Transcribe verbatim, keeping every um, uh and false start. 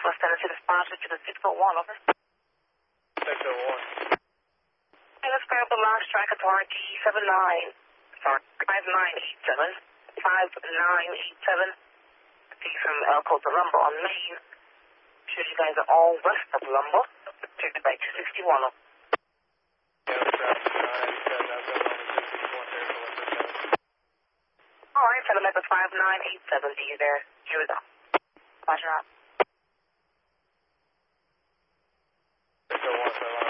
West Tennessee, the spot to the six oh one, over. six oh one. Hey, let's grab the last track at R T seven nine. Sorry, five nine eight seven. five nine eight seven. From Elko to Lumber on Main. Sure you guys are all west of Lumber. Take it back to sixty-one. Yeah, traffic nine eighty-seven. I've got on the sixty-one there for West Tennessee. Alright, Telemetro five nine eight seven. Do you there? Here we go. Roger out. six oh one,